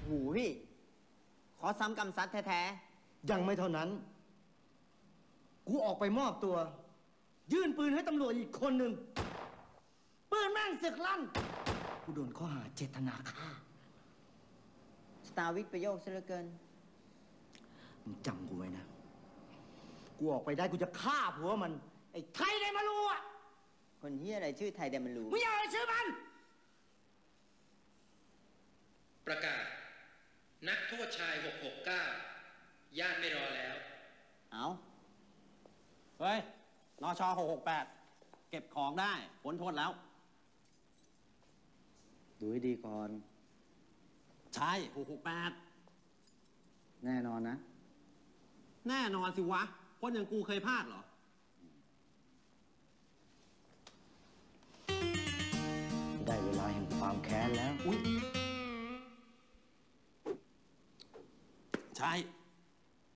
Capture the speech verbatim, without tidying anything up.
หูพี่ขอซ้ำกำซัดแท้ๆยังไม่เท่านั้นกูออกไปมอบตัวยื่นปืนให้ตำรวจอีกคนหนึ่งปืนแม่งสึกลั่นกูโดนข้อหาเจตนาฆ่าสตาร์วิทประโยคซะเหลือเกินมึงจำกูไว้นะกูออกไปได้กูจะฆ่าผัวมันไอ้ไทยได้มารู้อ่ะคนเฮียอะไรชื่อไทยได้มันรู้มึงอย่าอะไรชื่อมันประกาศนักโทษชายหกหกเก้าญาติไม่รอแล้วเอาเฮ้ยนชหกหกแปดเก็บของได้พ้นโทษแล้วดูให้ดีก่อนใช่หกหกแปดแน่นอนนะแน่นอนสิวะคนอย่างกูเคยพลาดเหรอได้เวลาแห่งความแค้นแล้วอุ๊ยใช่